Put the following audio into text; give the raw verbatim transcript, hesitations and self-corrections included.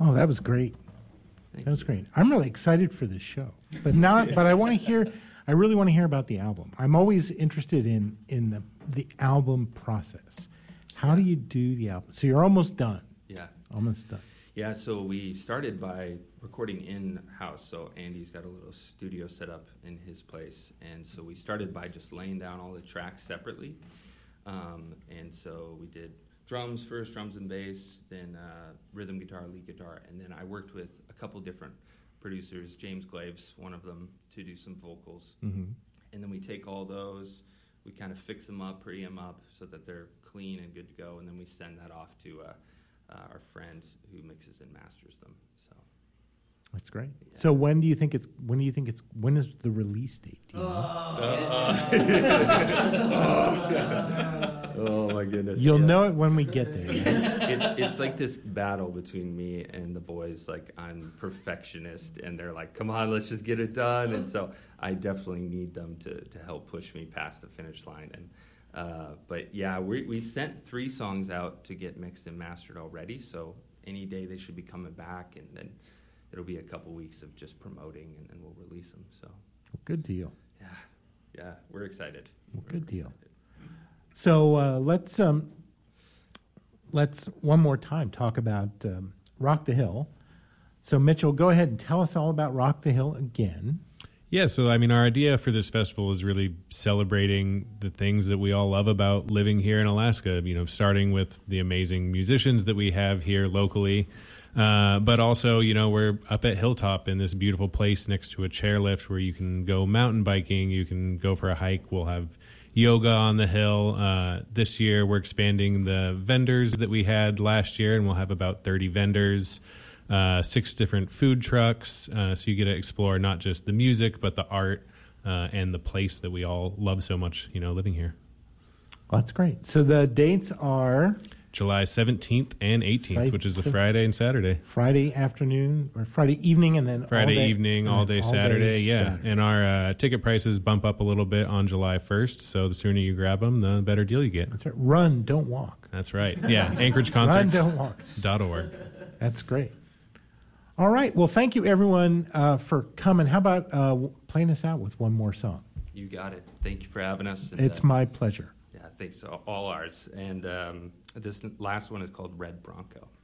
Oh, that was great. Thank That was you. great. I'm really excited for this show. But now, but I want to hear. I really want to hear about the album. I'm always interested in in the the album process. How do you do the album? So you're almost done. Yeah. Almost done. Yeah, so we started by recording in-house. So Andy's got a little studio set up in his place. And so we started by just laying down all the tracks separately. Um, and so we did drums first, drums and bass, then uh, rhythm guitar, lead guitar. And then I worked with a couple different producers, James Glaves, one of them, to do some vocals. Mm-hmm. And then we take all those, we kind of fix them up, pretty them up so that they're clean and good to go. And then we send that off to uh, uh, our friend who mixes and masters them. So That's great. Yeah. So when do you think it's? When do you think it's? When is the release date? Do you know? Oh my goodness! You'll yeah. know it when we get there. Yeah? It's it's like this battle between me and the boys. Like I'm perfectionist, and they're like, "Come on, let's just get it done." And so I definitely need them to to help push me past the finish line. And uh, but yeah, we we sent three songs out to get mixed and mastered already. So any day they should be coming back, and then it'll be a couple weeks of just promoting, and then we'll release them. So Good deal. yeah, yeah, we're excited. Well, We're good deal. excited. So uh, let's um, let's one more time talk about um, Rock the Hill. So Mitchell, go ahead and tell us all about Rock the Hill again. Yeah, so I mean, our idea for this festival is really celebrating the things that we all love about living here in Alaska. You know, starting with the amazing musicians that we have here locally, uh, but also, you know, we're up at Hilltop in this beautiful place next to a chairlift where you can go mountain biking, you can go for a hike. We'll have yoga on the hill. Uh, this year, we're expanding the vendors that we had last year, and we'll have about thirty vendors. Uh, six different food trucks, uh, so you get to explore not just the music, but the art uh, and the place that we all love so much, you know, living here. Well, that's great. So the dates are July seventeenth and eighteenth, Site- which is a Friday and Saturday. Friday afternoon or Friday evening, and then Friday all day, evening, and all then day Saturday, yeah. Saturday. And our uh, ticket prices bump up a little bit on July first, so the sooner you grab them, the better deal you get. That's right. Run, don't walk. That's right. Yeah, Anchorage Run, Concerts don't walk. dot org. That's great. All right. Well, thank you, everyone, uh, for coming. How about uh, w- playing us out with one more song? You got it. Thank you for having us. And, It's uh, my pleasure. Yeah, thanks. All ours. And um, this last one is called Red Bronco.